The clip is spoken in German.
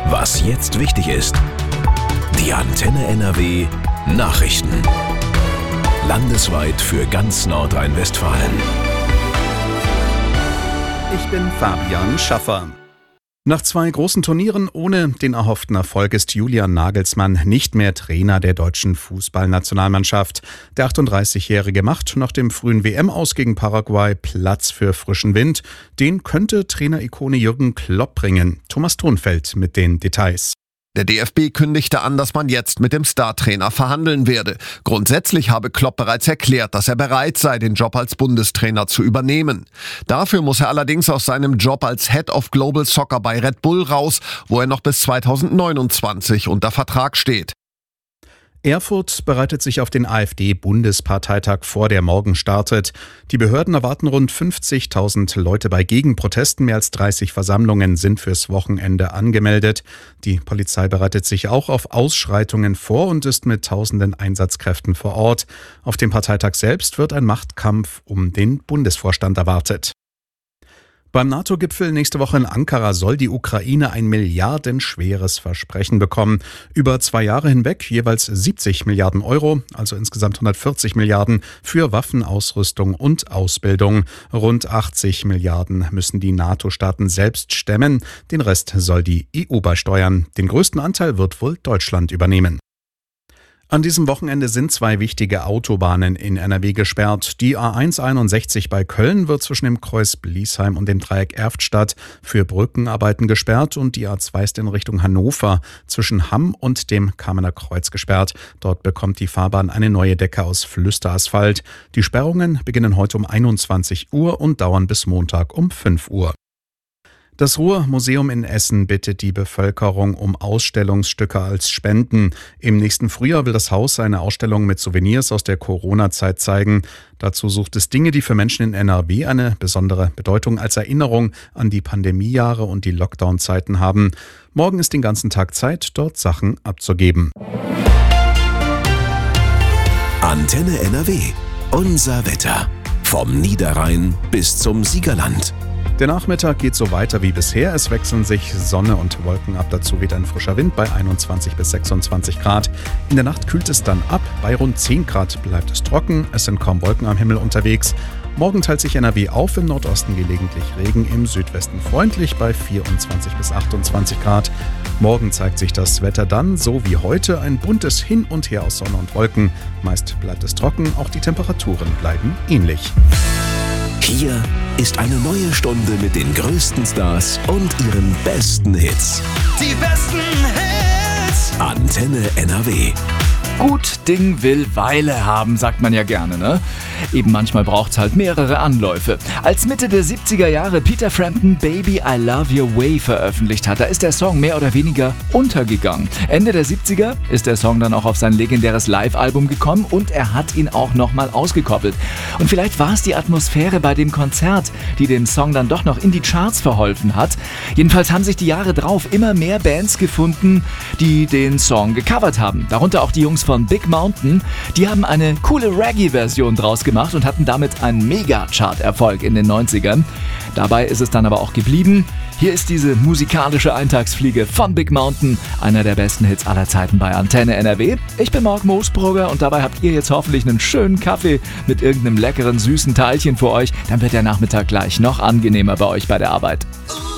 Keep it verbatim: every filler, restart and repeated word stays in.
Was jetzt wichtig ist. Die Antenne N R W Nachrichten. Landesweit für ganz Nordrhein-Westfalen. Ich bin Fabian Schaffer. Nach zwei großen Turnieren ohne den erhofften Erfolg ist Julian Nagelsmann nicht mehr Trainer der deutschen Fußballnationalmannschaft. Der achtunddreißigjährige macht nach dem frühen W M-Aus gegen Paraguay Platz für frischen Wind. Den könnte Trainer-Ikone Jürgen Klopp bringen. Thomas Thonfeld mit den Details. Der D F B kündigte an, dass man jetzt mit dem Startrainer verhandeln werde. Grundsätzlich habe Klopp bereits erklärt, dass er bereit sei, den Job als Bundestrainer zu übernehmen. Dafür muss er allerdings aus seinem Job als Head of Global Soccer bei Red Bull raus, wo er noch bis zweitausendneunundzwanzig unter Vertrag steht. Erfurt bereitet sich auf den AfD-Bundesparteitag vor, der morgen startet. Die Behörden erwarten rund fünfzigtausend Leute bei Gegenprotesten. Mehr als dreißig Versammlungen sind fürs Wochenende angemeldet. Die Polizei bereitet sich auch auf Ausschreitungen vor und ist mit tausenden Einsatzkräften vor Ort. Auf dem Parteitag selbst wird ein Machtkampf um den Bundesvorstand erwartet. Beim NATO-Gipfel nächste Woche in Ankara soll die Ukraine ein milliardenschweres Versprechen bekommen. Über zwei Jahre hinweg jeweils siebzig Milliarden Euro, also insgesamt hundertvierzig Milliarden für Waffenausrüstung und Ausbildung. Rund achtzig Milliarden müssen die NATO-Staaten selbst stemmen. Den Rest soll die E U beisteuern. Den größten Anteil wird wohl Deutschland übernehmen. An diesem Wochenende sind zwei wichtige Autobahnen in N R W gesperrt. Die A eins einundsechzig bei Köln wird zwischen dem Kreuz Bliesheim und dem Dreieck Erftstadt für Brückenarbeiten gesperrt und die A zwei ist in Richtung Hannover zwischen Hamm und dem Kamener Kreuz gesperrt. Dort bekommt die Fahrbahn eine neue Decke aus Flüsterasphalt. Die Sperrungen beginnen heute um einundzwanzig Uhr und dauern bis Montag um fünf Uhr. Das Ruhr-Museum in Essen bittet die Bevölkerung um Ausstellungsstücke als Spenden. Im nächsten Frühjahr will das Haus eine Ausstellung mit Souvenirs aus der Corona-Zeit zeigen. Dazu sucht es Dinge, die für Menschen in N R W eine besondere Bedeutung als Erinnerung an die Pandemiejahre und die Lockdown-Zeiten haben. Morgen ist den ganzen Tag Zeit, dort Sachen abzugeben. Antenne N R W. Unser Wetter. Vom Niederrhein bis zum Siegerland. Der Nachmittag geht so weiter wie bisher. Es wechseln sich Sonne und Wolken ab. Dazu weht ein frischer Wind bei einundzwanzig bis sechsundzwanzig Grad. In der Nacht kühlt es dann ab. Bei rund zehn Grad bleibt es trocken. Es sind kaum Wolken am Himmel unterwegs. Morgen teilt sich N R W auf, im Nordosten gelegentlich Regen, im Südwesten freundlich bei vierundzwanzig bis achtundzwanzig Grad. Morgen zeigt sich das Wetter dann, so wie heute, ein buntes Hin und Her aus Sonne und Wolken. Meist bleibt es trocken, auch die Temperaturen bleiben ähnlich. Hier ist eine neue Stunde mit den größten Stars und ihren besten Hits. Die besten Hits! Antenne N R W. Gut Ding will Weile haben, sagt man ja gerne, ne? Eben manchmal braucht's halt mehrere Anläufe. Als Mitte der siebziger Jahre Peter Frampton Baby I Love Your Way veröffentlicht hat, da ist der Song mehr oder weniger untergegangen. Ende der siebziger ist der Song dann auch auf sein legendäres Live-Album gekommen und er hat ihn auch nochmal ausgekoppelt. Und vielleicht war es die Atmosphäre bei dem Konzert, die dem Song dann doch noch in die Charts verholfen hat. Jedenfalls haben sich die Jahre drauf immer mehr Bands gefunden, die den Song gecovert haben. Darunter auch die Jungs von Big Mountain. Die haben eine coole Reggae-Version draus gemacht und hatten damit einen Mega-Chart-Erfolg in den neunzigern. Dabei ist es dann aber auch geblieben. Hier ist diese musikalische Eintagsfliege von Big Mountain, einer der besten Hits aller Zeiten bei Antenne N R W. Ich bin Marc Moosbrugger und dabei habt ihr jetzt hoffentlich einen schönen Kaffee mit irgendeinem leckeren, süßen Teilchen für euch. Dann wird der Nachmittag gleich noch angenehmer bei euch bei der Arbeit.